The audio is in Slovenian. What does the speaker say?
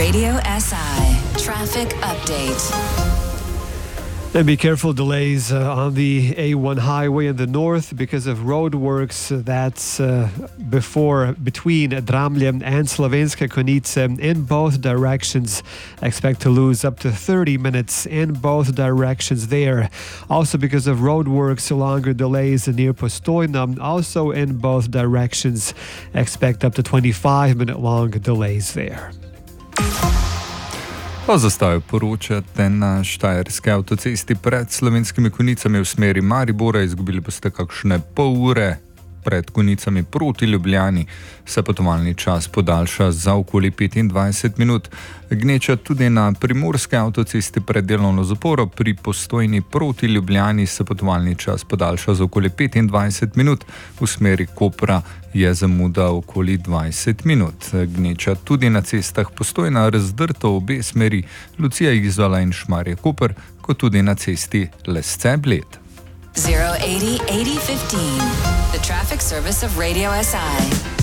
Radio SI traffic update. And be careful, delays on the A1 highway in the north because of roadworks. That's between Dramlje and Slovenske Konjice in both directions. Expect to lose up to 30 minutes in both directions there. Also because of roadworks, longer delays near Postojna. Also in both directions. Expect up to 25-minute long delays there. O zastoju poročate na Štajerski avtocesti pred Slovenskimi Konjicami v smeri Maribora. Izgubili boste kakšne pol ure. Pred Konjicami proti Ljubljani se potovalni čas podaljša za okoli 25 minut. Gneča tudi na Primorski avtocesti pred delovno zaporo. Pri Postojni proti Ljubljani se potovalni čas podaljša za okoli 25 minut. V smeri Kopra je zamuda okoli 20 minut. Gneča tudi na cestah Postojna, Razdrto obe smeri, Lucija Izola in Šmarje Koper, kot tudi na cesti Lesce-Bled. 080 80 15, the traffic service of Radio SI.